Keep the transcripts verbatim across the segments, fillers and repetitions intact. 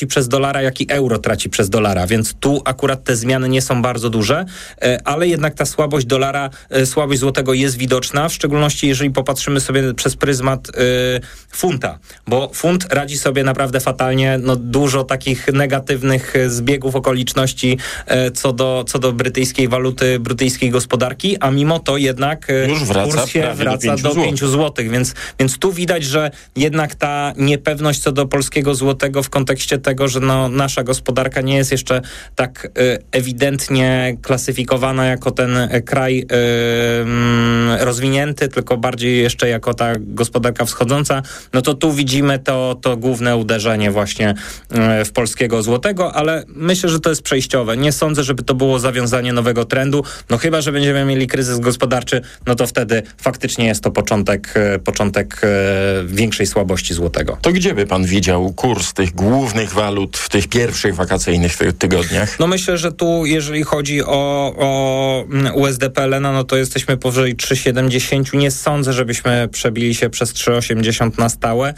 przez dolara, jak i euro traci przez dolara, więc tu akurat te zmiany nie są bardzo duże, ale jednak ta słabość dolara, słabość złotego jest widoczna, w szczególności jeżeli popatrzymy sobie przez pryzmat y, funta, bo funt radzi sobie naprawdę fatalnie, no dużo takich negatywnych zbiegów okoliczności y, co do, co do brytyjskiej waluty, brytyjskiej gospodarki, a mimo to jednak y, Już wraca kurs się wraca do pięciu złotych, więc, więc tu widać, że jednak ta niepewność co do polskiego złotego w kontekście tego, że no, nasza gospodarka nie jest jeszcze tak y, ewidentnie klasyfikowana jako ten y, kraj y, y, rozwinięty, tylko bardziej jeszcze jako ta gospodarka wschodząca, no to tu widzimy to, to główne uderzenie właśnie y, w polskiego złotego, ale myślę, że to jest przejściowe. Nie sądzę, żeby to było zawiązanie nowego trendu, no chyba, że będziemy mieli kryzys gospodarczy, no to wtedy faktycznie jest to początek, y, początek y, większej słabości złotego. To gdzie by pan widział kurs tych głównych walut w tych pierwszych wakacyjnych ty- tygodniach? No myślę, że tu jeżeli chodzi o, o U S D P Lena, no to jesteśmy powyżej trzy siedemdziesiąt. Nie sądzę, żebyśmy przebili się przez trzy osiemdziesiąt na stałe.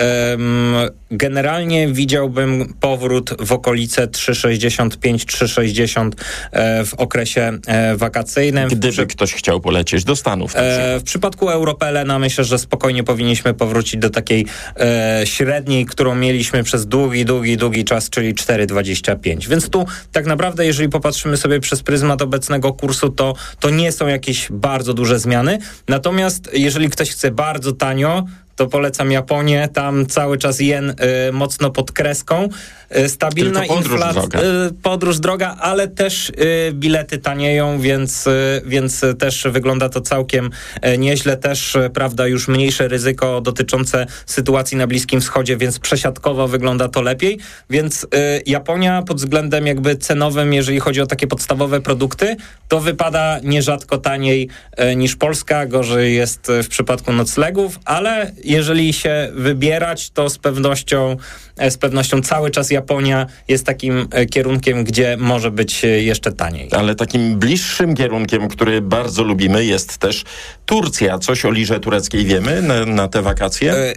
Um, generalnie widziałbym powrót w okolice trzy sześćdziesiąt pięć trzy sześćdziesiąt e, w okresie e, wakacyjnym. Gdyby Przy... ktoś chciał polecieć do Stanów. E, w przypadku Europelena myślę, że spokojnie powinniśmy powrócić do takiej e, średniej, którą mieliśmy przez długi, długi, długi czas, czyli cztery dwadzieścia pięć. Więc tu tak naprawdę, jeżeli popatrzymy sobie przez pryzmat obecnego kursu, to, to nie są jakieś bardzo duże zmiany. Natomiast jeżeli ktoś chce bardzo tanio, to polecam Japonię. Tam cały czas jen y, mocno pod kreską. Y, stabilna inflacja. Y, podróż droga, ale też y, bilety tanieją, więc, y, więc też wygląda to całkiem y, nieźle. Też, y, prawda, już mniejsze ryzyko dotyczące sytuacji na Bliskim Wschodzie, więc przesiadkowo wygląda to lepiej. Więc y, Japonia pod względem jakby cenowym, jeżeli chodzi o takie podstawowe produkty, to wypada nierzadko taniej y, niż Polska. Gorzej jest y, w przypadku noclegów, ale jeżeli się wybierać, to z pewnością, z pewnością cały czas Japonia jest takim kierunkiem, gdzie może być jeszcze taniej. Ale takim bliższym kierunkiem, który bardzo lubimy, jest też Turcja. Coś o lirze tureckiej wiemy na, na te wakacje? Y-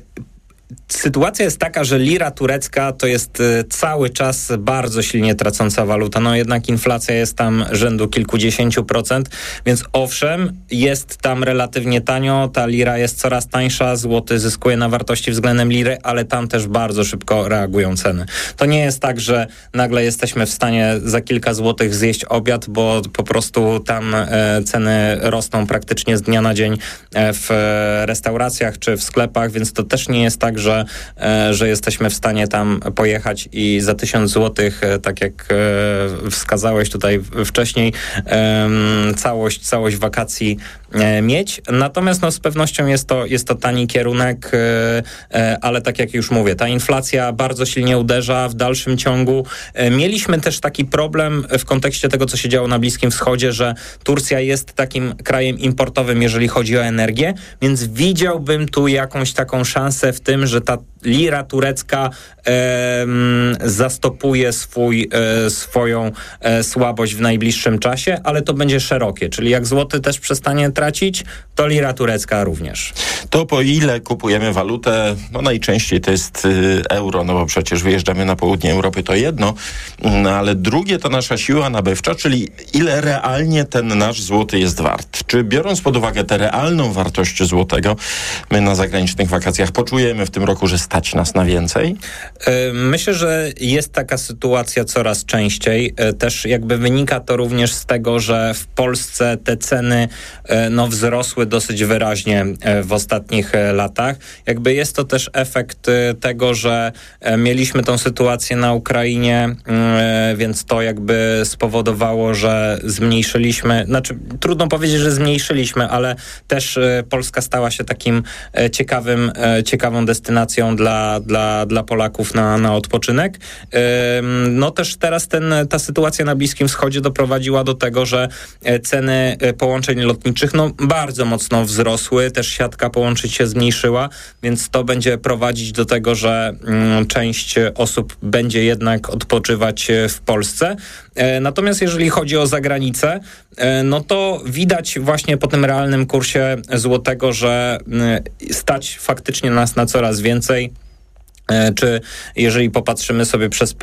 Sytuacja jest taka, że lira turecka to jest y, cały czas bardzo silnie tracąca waluta. No jednak inflacja jest tam rzędu kilkudziesięciu procent, więc owszem, jest tam relatywnie tanio, ta lira jest coraz tańsza, złoty zyskuje na wartości względem liry, ale tam też bardzo szybko reagują ceny. To nie jest tak, że nagle jesteśmy w stanie za kilka złotych zjeść obiad, bo po prostu tam e, ceny rosną praktycznie z dnia na dzień e, w restauracjach czy w sklepach, więc to też nie jest tak, że, e, że jesteśmy w stanie tam pojechać i za tysiąc złotych, e, tak jak e, wskazałeś tutaj wcześniej, e, całość, całość wakacji e, mieć. Natomiast no, z pewnością jest to, jest to tani kierunek, e, e, ale tak jak już mówię, ta inflacja bardzo silnie uderza w dalszym ciągu. E, mieliśmy też taki problem w kontekście tego, co się działo na Bliskim Wschodzie, że Turcja jest takim krajem importowym, jeżeli chodzi o energię, więc widziałbym tu jakąś taką szansę w tym, że ta lira turecka e, zastopuje swój, e, swoją e, słabość w najbliższym czasie, ale to będzie szerokie, czyli jak złoty też przestanie tracić, to lira turecka również. To po ile kupujemy walutę? No najczęściej to jest y, euro, no bo przecież wyjeżdżamy na południe Europy, to jedno, no, ale drugie to nasza siła nabywcza, czyli ile realnie ten nasz złoty jest wart. Czy biorąc pod uwagę tę realną wartość złotego, my na zagranicznych wakacjach poczujemy w tym roku, że stać nas na więcej? Myślę, że jest taka sytuacja coraz częściej. Też jakby wynika to również z tego, że w Polsce te ceny no, wzrosły dosyć wyraźnie w ostatnich latach. Jakby jest to też efekt tego, że mieliśmy tą sytuację na Ukrainie, więc to jakby spowodowało, że zmniejszyliśmy, znaczy trudno powiedzieć, że zmniejszyliśmy, ale też Polska stała się takim ciekawym, ciekawą destynacją dla, dla, dla Polaków na, na odpoczynek. No też teraz ten, ta sytuacja na Bliskim Wschodzie doprowadziła do tego, że ceny połączeń lotniczych no, bardzo mocno wzrosły, też siatka połączeń się zmniejszyła, więc to będzie prowadzić do tego, że mm, część osób będzie jednak odpoczywać w Polsce. E, natomiast jeżeli chodzi o zagranicę, e, no to widać właśnie po tym realnym kursie złotego, że e, stać faktycznie nas na coraz więcej. Czy jeżeli popatrzymy sobie przez